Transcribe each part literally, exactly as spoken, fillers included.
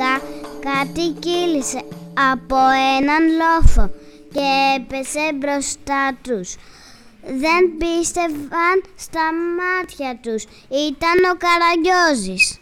ξαφνικά κάτι κύλησε από έναν λόφο και έπεσε μπροστά τους. Δεν πίστευαν στα μάτια τους. Ήταν ο Καραγκιόζης.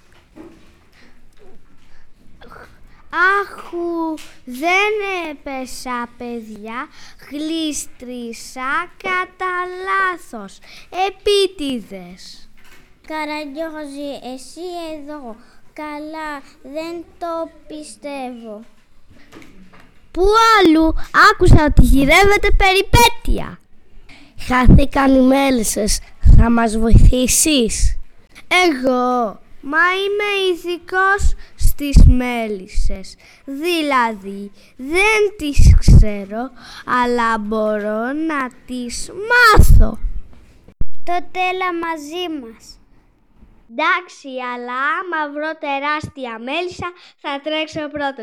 Άχου, δεν έπεσα, παιδιά. Γλίστρισα κατά λάθος. Επίτηδες. Καραγκιόζη, εσύ εδώ. Καλά, δεν το πιστεύω. Πού αλλού άκουσα ότι γυρεύεται περιπέτεια. Χάθηκαν οι μέλισσες. Θα μας βοηθήσεις? Εγώ, μα είμαι ειδικός στις μέλισσες. Δηλαδή, δεν τις ξέρω, αλλά μπορώ να τις μάθω. Τότε έλα μαζί μας. Εντάξει, αλλά άμα βρω τεράστια μέλισσα, θα τρέξω πρώτος.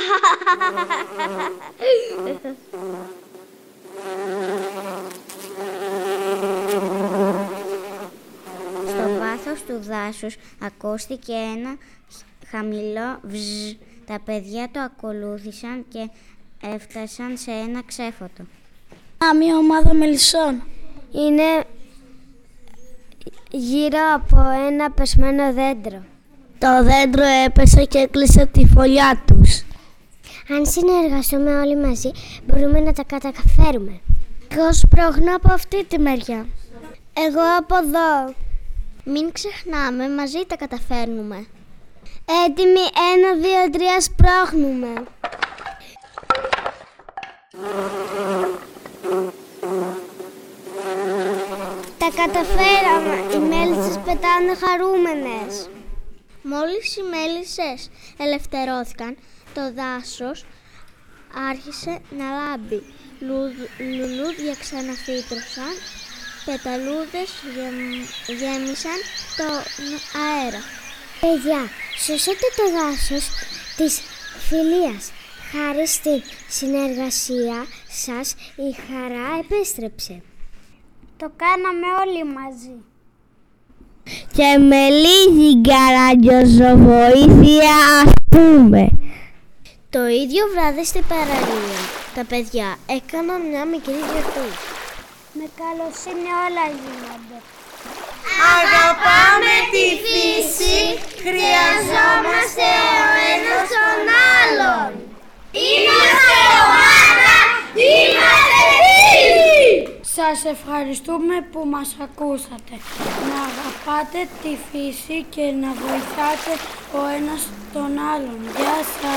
Στο βάθος του δάσους ακούστηκε ένα χαμηλό βζζ. Τα παιδιά το ακολούθησαν και έφτασαν σε ένα ξέφωτο. Α, μια ομάδα μελισσών. Είναι γύρω από ένα πεσμένο δέντρο. Το δέντρο έπεσε και έκλεισε τη φωλιά τους. Αν συνεργαστούμε όλοι μαζί, μπορούμε να τα καταφέρουμε. Εγώ σπρώχνω από αυτή τη μεριά. Εγώ από εδώ. Μην ξεχνάμε, μαζί τα καταφέρνουμε. Έτοιμοι, ένα, δύο, τρία, σπρώχνουμε. Τα καταφέραμε. Οι μέλισσες πετάνε χαρούμενες. Μόλις οι μέλισσες ελευθερώθηκαν, το δάσος άρχισε να λάμπει. Λουλούδια ξαναφύτρωσαν, πεταλούδες γέμισαν τον αέρα. Παιδιά, σώσατε το δάσος της φιλίας. Χάρη στη συνεργασία σας η χαρά επέστρεψε. Το κάναμε όλοι μαζί. Και με λίγη καραγκιόζοβοήθεια, ας πούμε. Το ίδιο βράδυ στην παραλία, τα παιδιά έκαναν μια μικρή γιορτή. Με καλοσύνη όλα γίνονται. Αγαπάμε τη φύση, χρειαζόμαστε ο ένας τον άλλον. Είμαστε ομάδα, είμαστε φίλοι! Σας ευχαριστούμε που μας ακούσατε. Να αγαπάτε τη φύση και να βοηθάτε ο ένας τον άλλον. Γεια σας!